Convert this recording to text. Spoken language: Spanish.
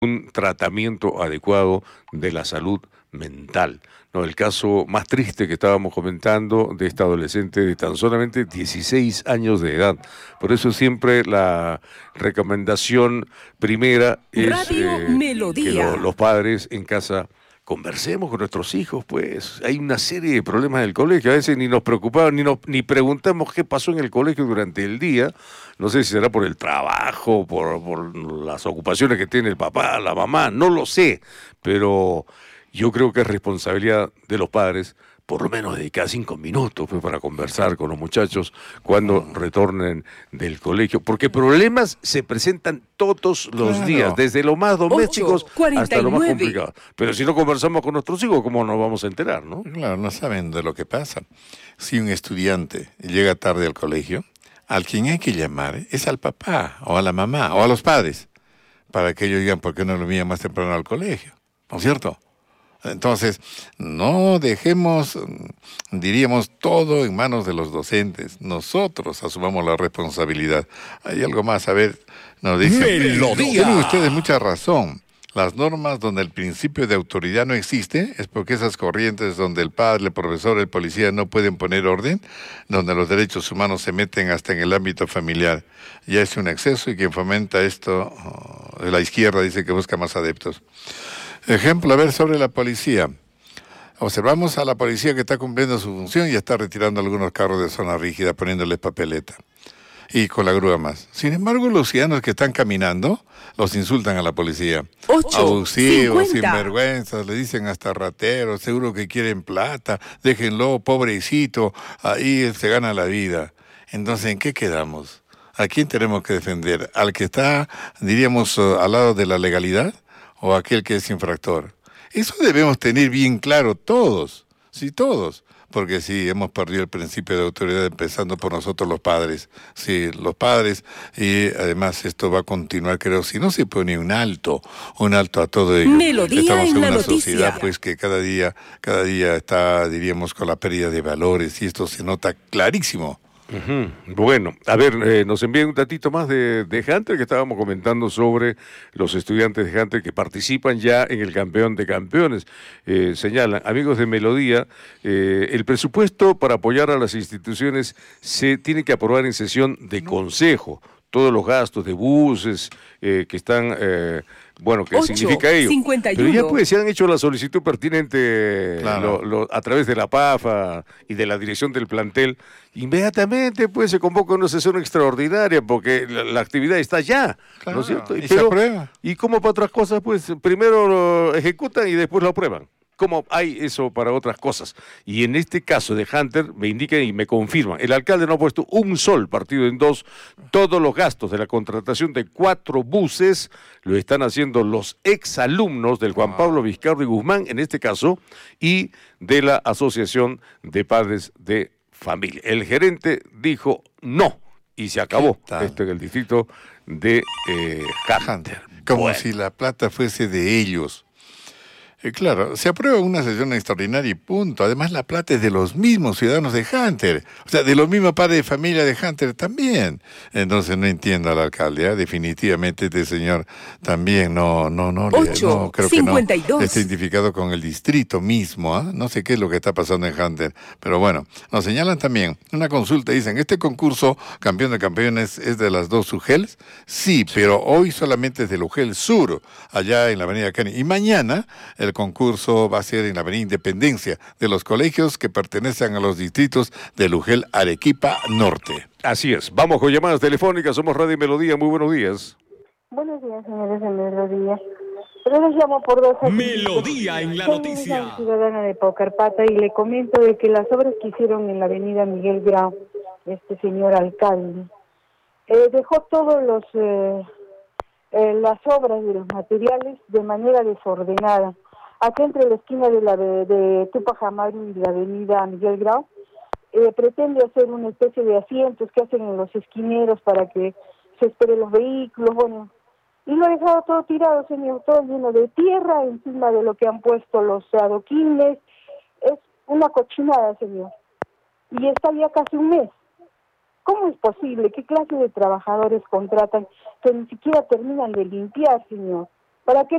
un tratamiento adecuado de la salud mental. No, el caso más triste que estábamos comentando de esta adolescente de tan solamente 16 años de edad. Por eso siempre la recomendación primera es Radio que Melodía. los padres en casa conversemos con nuestros hijos, pues hay una serie de problemas en el colegio, a veces ni nos preocupamos, ni preguntamos qué pasó en el colegio durante el día, no sé si será por el trabajo, por las ocupaciones que tiene el papá, la mamá, no lo sé, pero yo creo que es responsabilidad de los padres por lo menos dedicar 5 minutos pues, para conversar con los muchachos cuando retornen del colegio, porque problemas se presentan todos los días, Claro. desde los más domésticos hasta lo más 8:49. complicado. Pero si no conversamos con nuestros hijos, ¿cómo nos vamos a enterar, no? Claro, no saben de lo que pasa. Si un estudiante llega tarde al colegio, al quien hay que llamar es al papá o a la mamá o a los padres para que ellos digan por qué no lo envían más temprano al colegio, ¿no es cierto? Entonces, no dejemos, diríamos, todo en manos de los docentes. Nosotros asumamos la responsabilidad. Hay algo más, a ver, nos dicen. Melodía. Tienen ustedes mucha razón. Las normas donde el principio de autoridad no existe es porque esas corrientes donde el padre, el profesor, el policía no pueden poner orden, donde los derechos humanos se meten hasta en el ámbito familiar. Ya es un exceso y quien fomenta esto, la izquierda dice que busca más adeptos. Ejemplo, a ver, sobre la policía. Observamos a la policía que está cumpliendo su función y está retirando algunos carros de zona rígida, poniéndoles papeleta. Y con la grúa más. Sin embargo, los ciudadanos que están caminando los insultan a la policía. 8:50. Abusivos, sinvergüenzas, le dicen hasta rateros, seguro que quieren plata, déjenlo, pobrecito, ahí se gana la vida. Entonces, ¿en qué quedamos? ¿A quién tenemos que defender? ¿Al que está, diríamos, al lado de la legalidad o aquel que es infractor? Eso debemos tener bien claro todos, sí, todos. Porque sí, hemos perdido el principio de autoridad empezando por nosotros los padres. Sí, los padres, y además esto va a continuar, creo, si no se pone un alto a todo ello. Melodía Estamos en en la una noticia. sociedad pues que cada día está, diríamos, con la pérdida de valores y esto se nota clarísimo. Ujú. Bueno, a ver, nos envían un datito más de Hunter que estábamos comentando sobre los estudiantes de Hunter que participan ya en el Campeón de Campeones. Señalan, amigos de Melodía, el presupuesto para apoyar a las instituciones se tiene que aprobar en sesión de consejo. Todos los gastos de buses que están, bueno, ¿qué significa ello? 8:51. Pero ya pues se han hecho la solicitud pertinente Claro. a través de la PAFA y de la dirección del plantel. Inmediatamente pues se convoca una sesión extraordinaria porque la actividad está ya, Claro, ¿no es cierto? y se aprueba. Y como para otras cosas, pues primero lo ejecutan y después lo aprueban. Como hay eso para otras cosas. Y en este caso de Hunter, me indican y me confirman, el alcalde no ha puesto un sol partido en dos, todos los gastos de la contratación de 4 buses lo están haciendo los exalumnos del Juan Pablo Vizcarro y Guzmán, en este caso, y de la Asociación de Padres de Familia. El gerente dijo no, y se acabó ¿Qué tal? esto en el distrito de Hunter. Como Bueno. si la plata fuese de ellos. Claro, se aprueba una sesión extraordinaria y punto. Además, la plata es de los mismos ciudadanos de Hunter. O sea, de los mismos padres de familia de Hunter también. Entonces, no entiendo al alcalde. Definitivamente este señor también no creo que no 8:52. esté identificado con el distrito mismo. No sé qué es lo que está pasando en Hunter. Pero bueno, nos señalan también una consulta. Dicen, ¿este concurso Campeón de Campeones es de las dos UGELs? Sí, pero hoy solamente es del UGEL Sur, allá en la avenida Cani. Y mañana el concurso va a ser en la avenida Independencia, de los colegios que pertenecen a los distritos de Lujel, Arequipa Norte. Así es. Vamos con llamadas telefónicas. Somos Radio y Melodía. Muy buenos días. Buenos días, señores de Melodía. Yo les llamo por dos asuntos. Melodía en la Soy noticia. una ciudadana de Paucarpata y le comento de que las obras que hicieron en la avenida Miguel Grau, este señor alcalde, dejó todos las obras de los materiales de manera desordenada. Acá entre la esquina de Tupac Amaru y la avenida Miguel Grau, pretende hacer una especie de asientos que hacen en los esquineros para que se esperen los vehículos, bueno, y lo ha dejado todo tirado, señor, todo lleno de tierra encima de lo que han puesto los adoquines. Es una cochinada, señor, y está ya casi un mes. ¿Cómo es posible? ¿Qué clase de trabajadores contratan que ni siquiera terminan de limpiar, señor? para que